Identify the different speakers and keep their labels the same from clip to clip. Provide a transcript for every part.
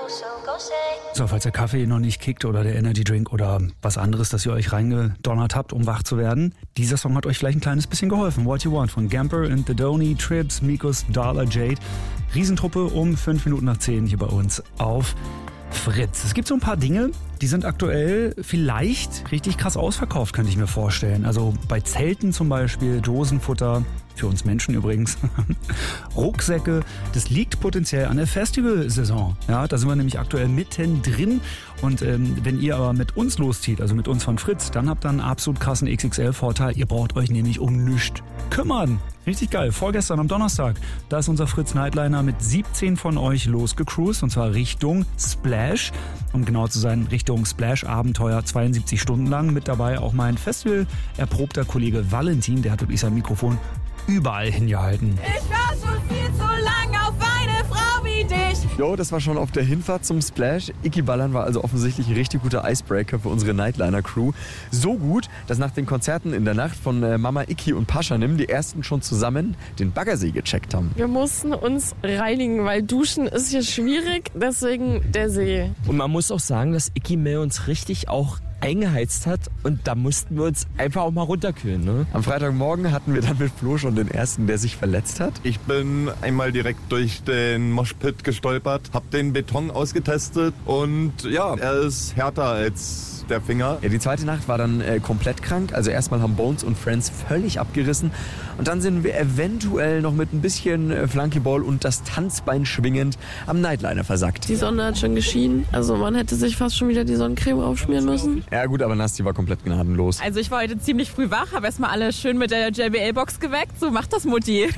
Speaker 1: So, falls der Kaffee noch nicht kickt oder der Energy Drink oder was anderes, das ihr euch reingedonnert habt, um wach zu werden, dieser Song hat euch vielleicht ein kleines bisschen geholfen. What You Want von Gamper and the Donny, Trips, Mikos, Darla, Jade. Riesentruppe um 5 Minuten nach 10 hier bei uns auf Fritz. Es gibt so ein paar Dinge, die sind aktuell vielleicht richtig krass ausverkauft, könnte ich mir vorstellen. Also bei Zelten zum Beispiel, Dosenfutter, für uns Menschen übrigens, Rucksäcke. Das liegt potenziell an der Festivalsaison. Ja, da sind wir nämlich aktuell mittendrin. Und wenn ihr aber mit uns loszieht, also mit uns von Fritz, dann habt ihr einen absolut krassen XXL-Vorteil. Ihr braucht euch nämlich um nichts kümmern. Richtig geil. Vorgestern am Donnerstag, da ist unser Fritz Nightliner mit 17 von euch losgecruised und zwar Richtung Splash. Um genau zu sein, Richtung Splash-Abenteuer 72 Stunden lang. Mit dabei auch mein Festival-erprobter Kollege Valentin, der hat wirklich sein Mikrofon überall hingehalten.
Speaker 2: Ich war schon viel zu lang auf eine Frau wie dich.
Speaker 3: Jo, das war schon auf der Hinfahrt zum Splash. Icky Ballern war also offensichtlich ein richtig guter Icebreaker für unsere Nightliner-Crew. So gut, dass nach den Konzerten in der Nacht von Mama Icky und Paschanim die ersten schon zusammen den Baggersee gecheckt haben.
Speaker 4: Wir mussten uns reinigen, weil Duschen ist hier schwierig, deswegen der See.
Speaker 5: Und man muss auch sagen, dass Icky Mel uns richtig auch eingeheizt hat und da mussten wir uns einfach auch mal runterkühlen. Ne?
Speaker 3: Am Freitagmorgen hatten wir dann mit Flo schon den ersten, der sich verletzt hat.
Speaker 6: Ich bin einmal direkt durch den Moshpit gestolpert, hab den Beton ausgetestet und ja, er ist härter als der Finger.
Speaker 3: Ja, die zweite Nacht war dann komplett krank. Also erstmal haben Bones und Friends völlig abgerissen und dann sind wir eventuell noch mit ein bisschen Flunkyball und das Tanzbein schwingend am Nightliner versackt.
Speaker 4: Die Sonne hat schon geschienen, also man hätte sich fast schon wieder die Sonnencreme aufschmieren müssen.
Speaker 3: Ja gut, aber Nasti war komplett gnadenlos.
Speaker 2: Also ich war heute ziemlich früh wach, habe erstmal alle schön mit der JBL-Box geweckt. So macht das Mutti.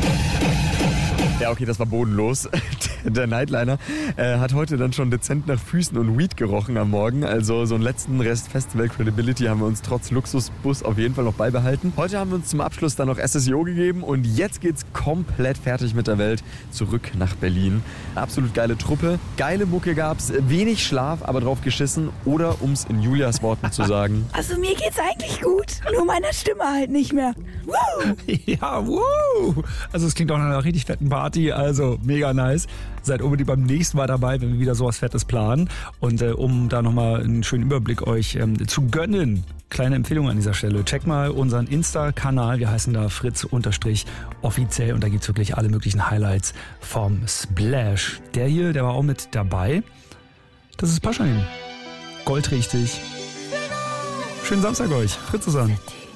Speaker 3: Ja, okay, das war bodenlos. Der Nightliner hat heute dann schon dezent nach Füßen und Weed gerochen am Morgen. Also so einen letzten Rest Festival Credibility haben wir uns trotz Luxusbus auf jeden Fall noch beibehalten. Heute haben wir uns zum Abschluss dann noch SSIO gegeben und jetzt geht's komplett fertig mit der Welt zurück nach Berlin. Absolut geile Truppe, geile Mucke gab's, wenig Schlaf, aber drauf geschissen. Oder um's in Julias Worten zu sagen.
Speaker 7: Also mir geht's eigentlich gut, nur meiner Stimme halt nicht mehr. Woo!
Speaker 1: Ja, woo! Also es klingt auch nach einer richtig fetten Party, also mega nice. Seid unbedingt beim nächsten Mal dabei, wenn wir wieder sowas Fettes planen. Und um da nochmal einen schönen Überblick euch zu gönnen, kleine Empfehlung an dieser Stelle. Checkt mal unseren Insta-Kanal, wir heißen da Fritz_offiziell und da gibt's wirklich alle möglichen Highlights vom Splash. Der hier, der war auch mit dabei. Das ist Paschanim. Goldrichtig. Schönen Samstag euch. Fritz zusammen.